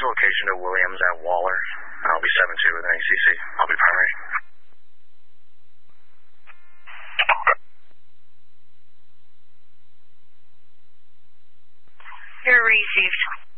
change the location to Williams at Waller. I'll be 7-2 with an ACC. I'll be primary. You're received.